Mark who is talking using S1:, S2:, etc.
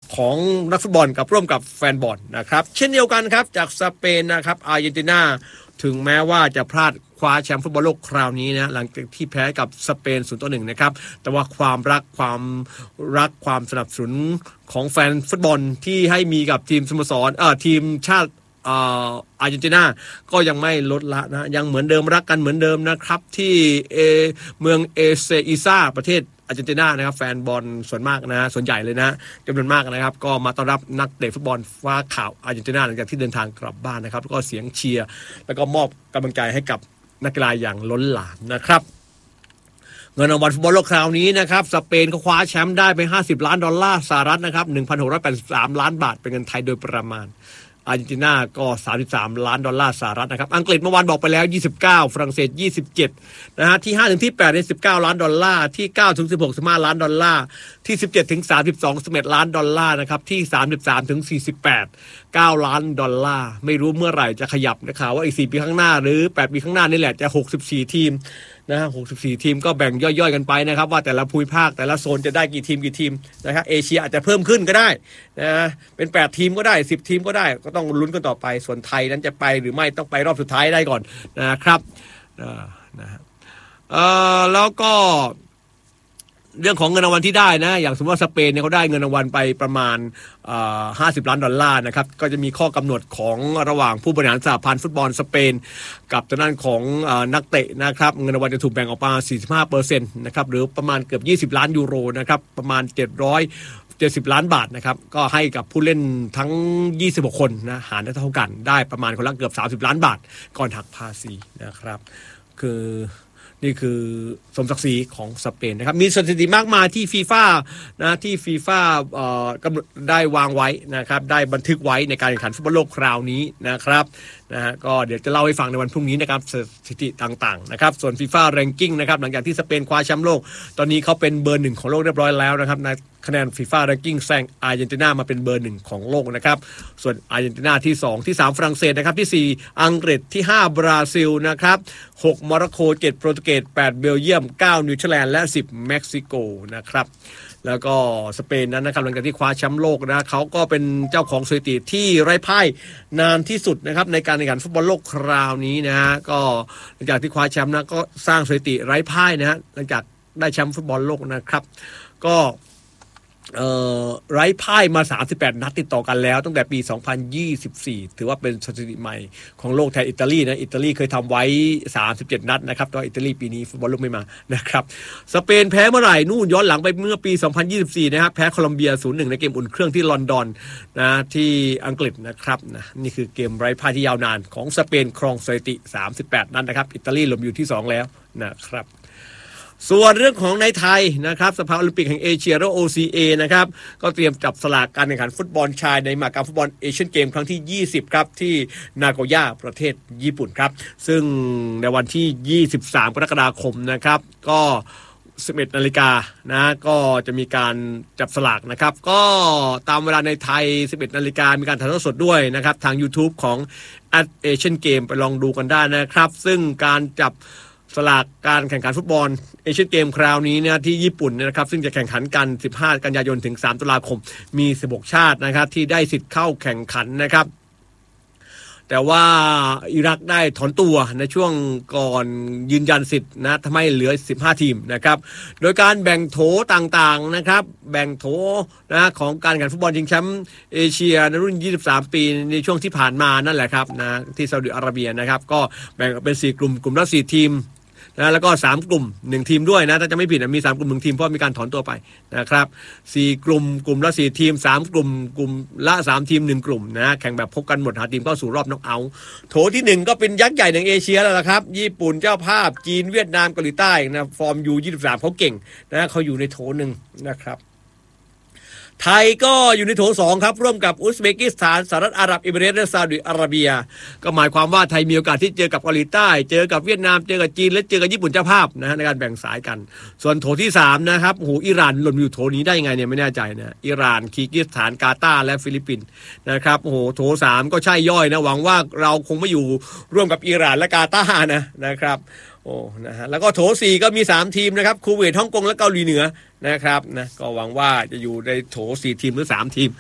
S1: ของนักฟุตบอลกับร่วมกับแฟนบอลนะครับเช่นเดียวกันครับจากสเปนนะครับอาร์เจนตินาถึงแม้ว่าจะพลาดคว้าแชมป์ฟุตบอลโลกคราวนี้นะหลังจากที่แพ้กับสเปน0-1นะครับแต่ว่าความรักความสนับสนุนของแฟนฟุตบอลที่ให้มีกับทีมสโมสรทีมชาติอาร์เจนตินาก็ยังไม่ลดละนะยังเหมือนเดิมรักกันเหมือนเดิมนะครับที่เมืองเอเซอิซาประเทศอาร์เจนตินานะครับแฟนบอลส่วนมากนะส่วนใหญ่เลยนะจำนวนมากนะครับก็มาต้อนรับนักเตะฟุตบอลฟ้าขาวอาร์เจนตินาหลังจากที่เดินทางกลับบ้านนะครับแล้วก็เสียงเชียร์แล้วก็มอบกำลังใจให้กับนักกีฬาอย่างล้นหลามนะครับเงินรางวัลฟุตบอลโลกคราวนี้นะครับสเปนก็คว้าแชมป์ได้ไป$50 ล้านนะครับ 1,683 ล้านบาทเป็นเงินไทยโดยประมาณอาร์เจนตินาก็$33 ล้านนะครับอังกฤษเมื่อวานบอกไปแล้ว29ฝรั่งเศส27นะฮะที่5ถึงที่8ใน$19 ล้านที่9ถึง16 15 ล้านที่17ถึง32 11 ล้านนะครับที่33ถึง48 9 ล้านไม่รู้เมื่อไหร่จะขยับนะครับว่าอีก4ปีข้างหน้าหรือ8ปีข้างหน้านี่แหละจะ64ทีมนะ64ทีมก็แบ่งย่อยๆกันไปนะครับว่าแต่ละภูมิภาคแต่ละโซนจะได้กี่ทีมนะครับเอเชียอาจจะเพิ่มขึ้นก็ได้นะเป็น8ทีมก็ได้10ทีมก็ได้ก็ต้องลุ้นกันต่อไปส่วนไทยนั้นจะไปหรือไม่ต้องไปรอบสุดท้ายได้ก่อนนะครับนะฮะแล้วก็เรื่องของเงินรางวัลที่ได้นะอย่างสมมติว่าสเปนเนี่ยเขาได้เงินรางวัลไปประมาณ$50 ล้านนะครับก็จะมีข้อกำหนดของระหว่างผู้บริหารสหพันธ์ฟุตบอลสเปนกับทางด้านของนักเตะนะครับเงินรางวัลจะถูกแบ่งออกมา 45% นะครับหรือประมาณเกือบ20 ล้านยูโรนะครับประมาณ770 ล้านบาทนะครับก็ให้กับผู้เล่นทั้ง26คนนะหารได้เท่ากันได้ประมาณคนละเกือบ30 ล้านบาทก่อนหักภาษีนะครับคือนี่คือสมศักดิ์ศรีของสเปนนะครับมีสถิติมากมายที่ฟีฟ่านะที่ฟีฟ่ากำหนดได้วางไว้นะครับได้บันทึกไว้ในการแข่งขันฟุตบอลโลกคราวนี้นะครับนะฮะก็เดี๋ยวจะเล่าให้ฟังในวันพรุ่งนี้นะครับสถิติต่างๆนะครับส่วนฟีฟ่าแรงกิ้งนะครับหลังจากที่สเปนคว้าแชมป์โลกตอนนี้เขาเป็นเบอร์1ของโลกเรียบร้อยแล้วนะครับในคะแนนฟีฟ่าแรงกิ้งแซงอาร์เจนตินามาเป็นเบอร์1ของโลกนะครับส่วนอาร์เจนตินาที่2ที่3ฝรั่งเศสนะครับที่4อังกฤษที่5บราซิลนะครับ6โมร็อกโก7โปรตุเกส8เบลเยียม9นิวซีแลนด์และ10เม็กซิโกนะครับแล้วก็สเปนนั้นนะครับหลังจากที่คว้าแชมป์โลกนะเขาก็เป็นเจ้าของสถิติที่ไร้พ่ายนานที่สุดนะครับในการแข่งขันฟุตบอลโลกคราวนี้นะฮะก็หลังจากที่คว้าแชมป์นะก็สร้างสถิติไร้พ่ายนะฮะหลังจากได้แชมป์ฟุตบอลโลกนะครับก็ไร้พ่ายมา38นัดติดต่อกันแล้วตั้งแต่ปี2024ถือว่าเป็นสถิติใหม่ของโลกแทนอิตาลีนะอิตาลีเคยทำไว้37นัดนะครับแต่อิตาลีปีนี้ฟุตบอลโลกไม่มานะครับสเปนแพ้เมื่อไหร่นู่นย้อนหลังไปเมื่อปี2024นะครับแพ้โคลอมเบีย 0-1 ในเกมอุ่นเครื่องที่ลอนดอนนะที่อังกฤษนะครับนะนี่คือเกมไร้พ่ายที่ยาวนานของสเปนครองสถิติ38นัดนะครับอิตาลีหล่นอยู่ที่2แล้วนะครับส่วนเรื่องของในไทยนะครับสภาโอลิมปิกแห่งเอเชียหรือ OCA นะครับก็เตรียมจับสลากการแข่งขันฟุตบอลชายในมหกรรมฟุตบอลเอเชียนเกมครั้งที่20ครับที่นาโกย่าประเทศญี่ปุ่นครับซึ่งในวันที่23กรกฎาคมนะครับก็11 นาฬิกานะก็จะมีการจับสลากนะครับก็ตามเวลาในไทย11 นาฬิกามีการถ่ายทอดสดด้วยนะครับทาง YouTube ของ Asian Game ไปลองดูกันได้นะครับซึ่งการจับสลากการแข่งขันฟุตบอลเอเชียนเกมคราวนี้เนี่ยที่ญี่ปุ่นนะครับซึ่งจะแข่งขันกัน15 กันยายนถึง3 ตุลาคมมี16ชาตินะครับที่ได้สิทธิ์เข้าแข่งขันนะครับแต่ว่าอิรักได้ถอนตัวในช่วงก่อนยืนยันสิทธิ์นะทำให้เหลือ15 ทีมนะครับโดยการแบ่งโถต่างๆนะครับแบ่งโถนะของการแข่งขันฟุตบอลชิงแชมป์เอเชียในรุ่น23 ปีในช่วงที่ผ่านมานั่นแหละครับนะที่ซาอุดิอาระเบียนะครับก็แบ่งเป็น4 กลุ่มละ4 ทีมนะแล้วก็3 กลุ่ม1 ทีมด้วยนะถ้าจะไม่ผิดมี3 กลุ่ม1 ทีมเพราะมีการถอนตัวไปนะครับ4 กลุ่มละ4 ทีม3 กลุ่มละ3 ทีม1 กลุ่มนะแข่งแบบพบกันหมดหาทีมเข้าสู่รอบน็อกเอาท์โถที่1ก็เป็นยักษ์ใหญ่ในเอเชียแล้วล่ะครับญี่ปุ่นเจ้าภาพจีนเวียดนามเกาหลีใต้นะฟอร์มU23เขาเก่งนะเขาอยู่ในโถ1นะครับไทยก็อยู่ในโถ2ครับร่วมกับอุซเบกิสถานสหรัฐอาหรับเอมิเรตส์และซาอุดิอาระเบียก็หมายความว่าไทยมีโอกาสที่เจอกับเกาหลีใต้เจอกับเวียดนามเจอกับจีนและเจอกับญี่ปุ่นเจ้าภาพนะในการแบ่งสายกันส่วนโถที่3นะครับโอ้โหอิหร่านหล่นอยู่โถนี้ได้ยังไงเนี่ยไม่แน่ใจนะอิหร่านคีร์กิสถานกาตาร์และฟิลิปปินส์นะครับโอ้โหโถ3ก็ใช่ย่อยนะหวังว่าเราคงไม่อยู่ร่วมกับอิหร่านและกาตาร์นะครับโอ้นะฮะแล้วก็โถ4ก็มี3 ทีมนะครับคูเวตฮ่องกงและเกาหลีเหนือนะครับนะก็หวังว่าจะอยู่ในโถ4 ทีมหรือ3 ทีม